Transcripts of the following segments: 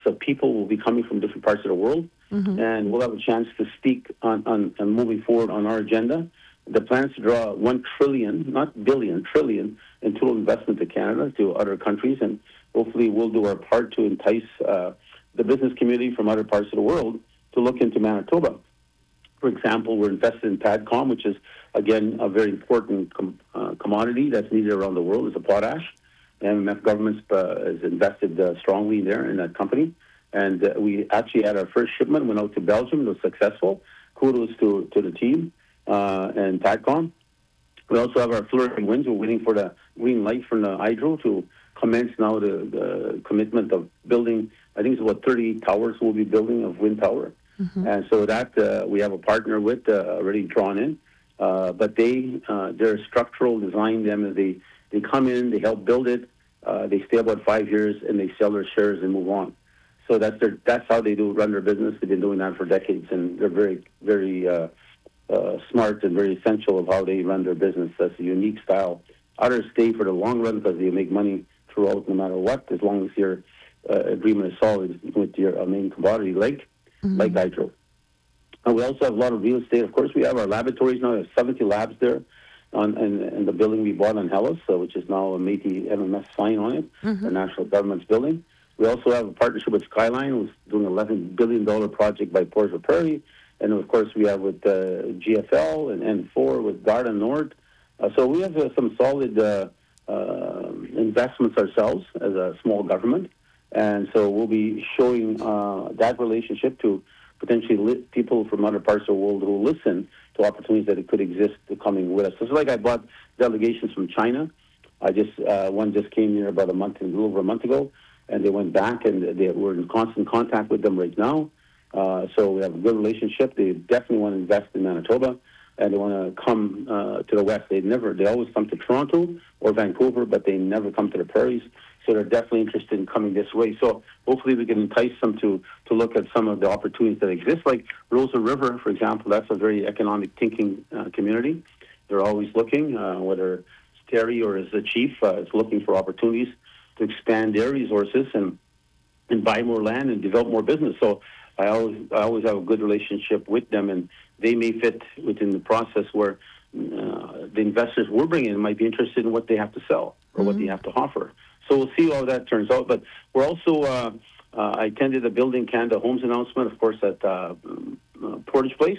So people will be coming from different parts of the world, and we'll have a chance to speak on moving forward on our agenda. The plan is to draw 1 trillion, not billion, trillion, in total investment to Canada, to other countries, and hopefully we'll do our part to entice the business community from other parts of the world to look into Manitoba. For example, we're invested in PADCOM, which is, again, a very important commodity that's needed around the world. It's a potash. The MMF government has invested strongly there in that company. And we actually had our first shipment, went out to Belgium. It was successful. Kudos to the team and PADCOM. We also have our Fleury Winds. We're waiting for the green light from the hydro to commence now the commitment of building, I think it's about 30 towers we'll be building of wind tower. And so that we have a partner with already drawn in. But their structural design, they come in, they help build it, they stay about 5 years, and they sell their shares and move on. So that's how they run their business. They've been doing that for decades, and they're very, very smart and very essential of how they run their business. That's a unique style. Others stay for the long run because they make money throughout no matter what, as long as your agreement is solid with your main commodity, like hydro. And we also have a lot of real estate. Of course, we have our laboratories now. We have 70 labs there in the building we bought on Hellas, which is now a Métis MMS sign on it, the national government's building. We also have a partnership with Skyline, who's doing an $11 billion project by Port of Prairie. And, of course, we have with GFL and N4 with Garda Nord. So we have some solid investments ourselves as a small government. And so we'll be showing that relationship to potentially people from other parts of the world who listen to opportunities that it could exist coming with us. So it's like I brought delegations from China. One just came here about a little over a month ago, and they went back, and we're in constant contact with them right now. So we have a good relationship. They definitely want to invest in Manitoba, and they want to come to the west. They always come to Toronto or Vancouver, but they never come to the prairies. So they're definitely interested in coming this way. So hopefully we can entice them to look at some of the opportunities that exist. Like Rosa River, for example, that's a very economic thinking community. They're always looking, whether it's Terry or as the chief, is looking for opportunities to expand their resources and buy more land and develop more business. So I always have a good relationship with them, and they may fit within the process where the investors we're bringing in might be interested in what they have to sell or what they have to offer. So we'll see how that turns out. But we're also, I attended the Building Canada Homes announcement, of course, at Portage Place,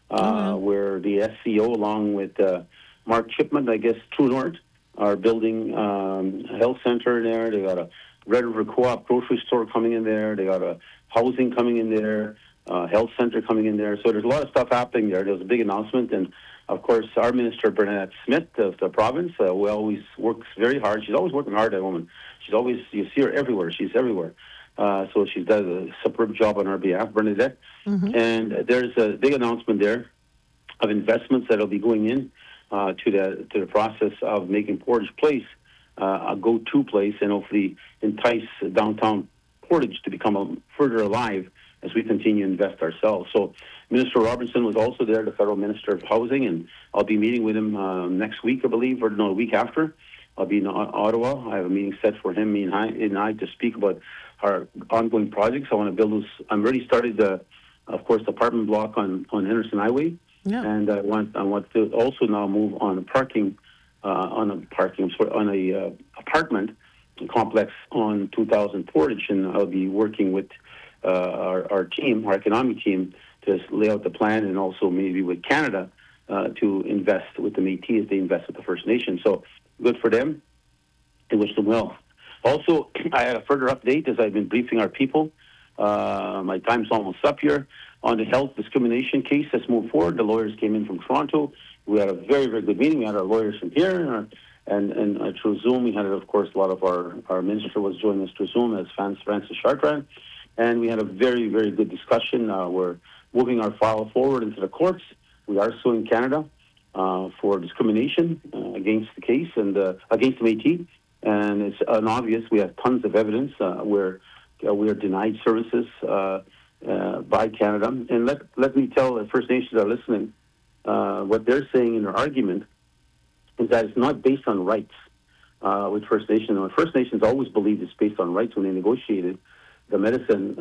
where the SCO, along with Mark Chipman, I guess, True North, are building a health center there. They got a Red River Co-op grocery store coming in there. They got a housing coming in there, health center coming in there. So there's a lot of stuff happening there. There was a big announcement. And, of course, our minister, Bernadette Smith of the province, who always works very hard. She's always working hard, that woman. You see her everywhere. She's everywhere. So she does a superb job on our behalf, Bernadette. And there's a big announcement there of investments that will be going in to the process of making Portage Place a go-to place and hopefully entice downtown Portage to become further alive as we continue to invest ourselves. So Minister Robertson was also there, the Federal Minister of Housing, and I'll be meeting with him next week, I believe, or no, the week after. I'll be in Ottawa. I have a meeting set for him, me and I, to speak about our ongoing projects. I want to build those. I'm already started the apartment block on Henderson Highway, and I want to also now move on apartment complex on 2000 Portage, and I'll be working with our team, our economic team, to lay out the plan, and also maybe with Canada to invest with the Métis as they invest with the First Nation. So good for them. I wish them well. Also, I had a further update as I've been briefing our people. My time's almost up here. On the health discrimination case that's moved forward, the lawyers came in from Toronto. We had a very, very good meeting. We had our lawyers from here, and through Zoom, we had, of course, a lot of our minister was joining us through Zoom as Francis Chartrand. And we had a very, very good discussion. We're moving our file forward into the courts. We are suing Canada for discrimination against the case and against the Métis. And it's obvious. We have tons of evidence where we are denied services by Canada. And let me tell the First Nations that are listening, what they're saying in their argument is that it's not based on rights with First Nations. And First Nations always believed it's based on rights when they negotiated the medicine